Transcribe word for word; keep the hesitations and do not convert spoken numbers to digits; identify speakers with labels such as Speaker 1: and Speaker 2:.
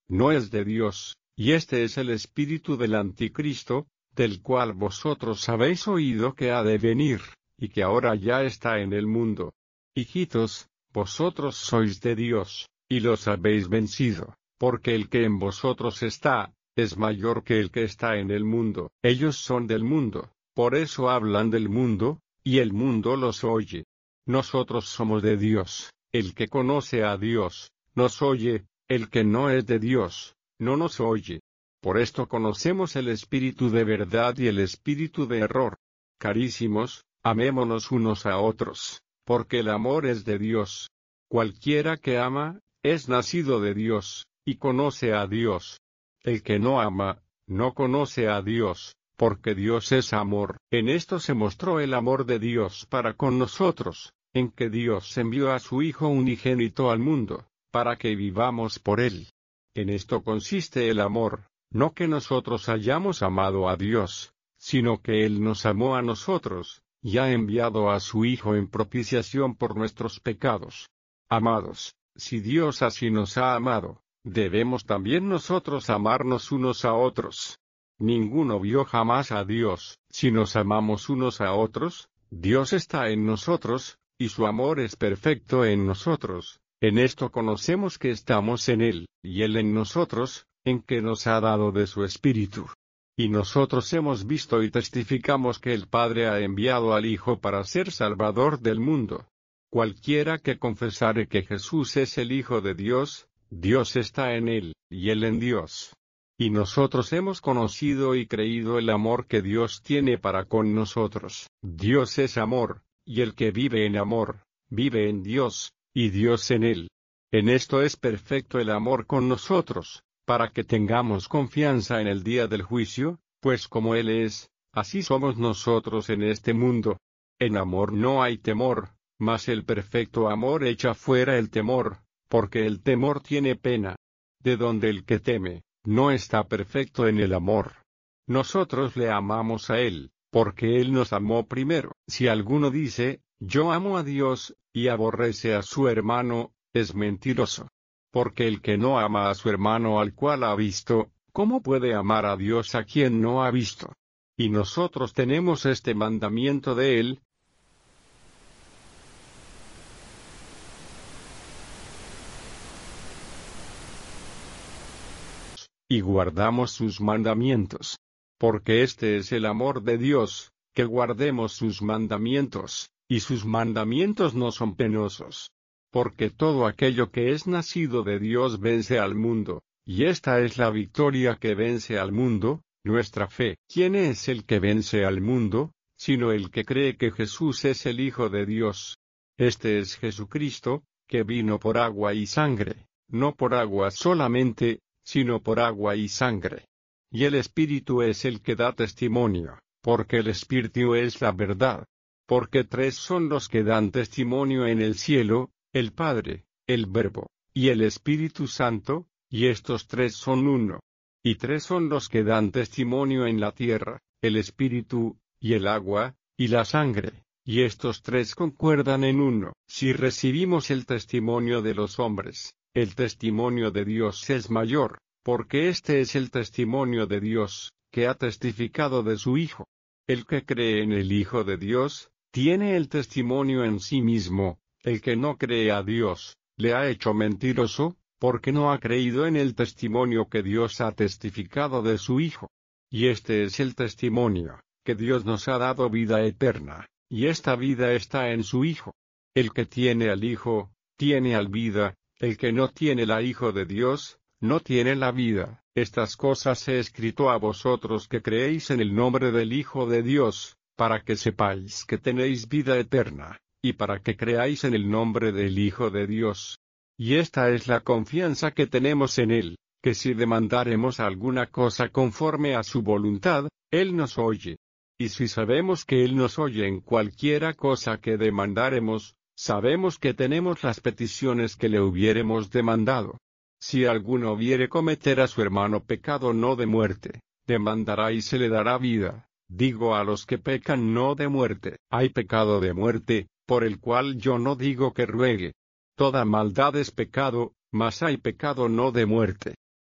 Speaker 1: no es de Dios, y este es el espíritu del anticristo, del cual vosotros habéis oído que ha de venir, y que ahora ya está en el mundo. Hijitos, vosotros sois de Dios, y los habéis vencido, porque el que en vosotros está, es mayor que el que está en el mundo. Ellos son del mundo, por eso hablan del mundo, y el mundo los oye. Nosotros somos de Dios, el que conoce a Dios, nos oye, el que no es de Dios, no nos oye. Por esto conocemos el espíritu de verdad y el espíritu de error. Carísimos, amémonos unos a otros, porque el amor es de Dios. Cualquiera que ama, es nacido de Dios, y conoce a Dios. El que no ama, no conoce a Dios, porque Dios es amor. En esto se mostró el amor de Dios para con nosotros, en que Dios envió a su Hijo unigénito al mundo, para que vivamos por él. En esto consiste el amor, no que nosotros hayamos amado a Dios, sino que Él nos amó a nosotros, y ha enviado a su Hijo en propiciación por nuestros pecados. Amados, si Dios así nos ha amado, debemos también nosotros amarnos unos a otros. Ninguno vio jamás a Dios. Si nos amamos unos a otros, Dios está en nosotros, y su amor es perfecto en nosotros. En esto conocemos que estamos en Él, y Él en nosotros, en que nos ha dado de su Espíritu. Y nosotros hemos visto y testificamos que el Padre ha enviado al Hijo para ser Salvador del mundo. Cualquiera que confesare que Jesús es el Hijo de Dios, Dios está en Él, y Él en Dios. Y nosotros hemos conocido y creído el amor que Dios tiene para con nosotros. Dios es amor, y el que vive en amor, vive en Dios, y Dios en él. En esto es perfecto el amor con nosotros, para que tengamos confianza en el día del juicio, pues como Él es, así somos nosotros en este mundo. En amor no hay temor, mas el perfecto amor echa fuera el temor, porque el temor tiene pena. De donde el que teme, no está perfecto en el amor. Nosotros le amamos a Él, porque Él nos amó primero. Si alguno dice, yo amo a Dios, y aborrece a su hermano, es mentiroso. Porque el que no ama a su hermano al cual ha visto, ¿cómo puede amar a Dios a quien no ha visto? Y nosotros tenemos este mandamiento de Él, y guardamos sus mandamientos. Porque este es el amor de Dios, que guardemos sus mandamientos, y sus mandamientos no son penosos. Porque todo aquello que es nacido de Dios vence al mundo, y esta es la victoria que vence al mundo, nuestra fe. ¿Quién es el que vence al mundo, sino el que cree que Jesús es el Hijo de Dios? Este es Jesucristo, que vino por agua y sangre, no por agua solamente, sino por agua y sangre. Y el Espíritu es el que da testimonio, porque el Espíritu es la verdad. Porque tres son los que dan testimonio en el cielo, el Padre, el Verbo, y el Espíritu Santo, y estos tres son uno. Y tres son los que dan testimonio en la tierra, el Espíritu, y el agua, y la sangre, y estos tres concuerdan en uno. Si recibimos el testimonio de los hombres, el testimonio de Dios es mayor, porque este es el testimonio de Dios, que ha testificado de su Hijo. El que cree en el Hijo de Dios, tiene el testimonio en sí mismo. El que no cree a Dios, le ha hecho mentiroso, porque no ha creído en el testimonio que Dios ha testificado de su Hijo. Y este es el testimonio, que Dios nos ha dado vida eterna, y esta vida está en su Hijo. El que tiene al Hijo, tiene al vida, el que no tiene la Hijo de Dios, no tiene la vida. Estas cosas he escrito a vosotros que creéis en el nombre del Hijo de Dios, para que sepáis que tenéis vida eterna, y para que creáis en el nombre del Hijo de Dios. Y esta es la confianza que tenemos en Él, que si demandáremos alguna cosa conforme a su voluntad, Él nos oye. Y si sabemos que Él nos oye en cualquiera cosa que demandáremos, sabemos que tenemos las peticiones que le hubiéremos demandado. Si alguno viere cometer a su hermano pecado no de muerte, demandará y se le dará vida. Digo a los que pecan no de muerte. Hay pecado de muerte, por el cual yo no digo que ruegue. Toda maldad es pecado, mas hay pecado no de muerte.